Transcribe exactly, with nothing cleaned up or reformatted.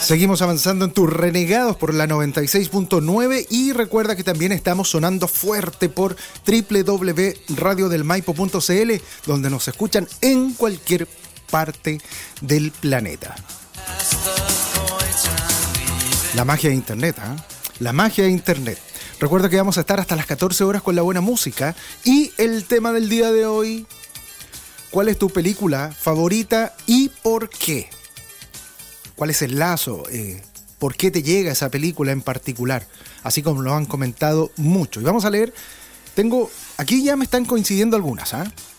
Seguimos avanzando en tus renegados por la noventa y seis punto nueve y recuerda que también estamos sonando fuerte por doble u doble u doble u punto radio del maipo punto c l, donde nos escuchan en cualquier parte del planeta. La magia de internet, ¿eh? La magia de internet. Recuerda que vamos a estar hasta las catorce horas con la buena música y el tema del día de hoy: ¿cuál es tu película favorita y por qué? ¿Cuál es el lazo? Eh, ¿Por qué te llega esa película en particular? Así como lo han comentado mucho. Y vamos a leer, tengo, aquí ya me están coincidiendo algunas, ¿ah? ¿eh?